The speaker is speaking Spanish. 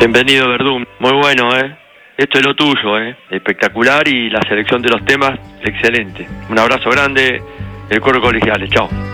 Bienvenido, Verdún. Muy bueno, ¿eh? Esto es lo tuyo, ¿eh? Espectacular, y la selección de los temas, excelente. Un abrazo grande, el coro colegiales. Chao.